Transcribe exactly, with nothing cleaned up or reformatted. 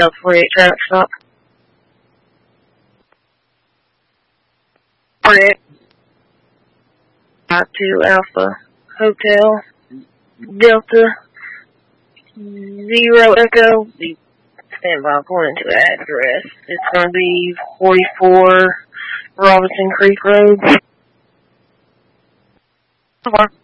Delta forty-eight traffic stop. forty-eight. Out to Alpha Hotel Delta Zero Echo. Stand by according to the address. It's going to be forty-four Robinson Creek Road.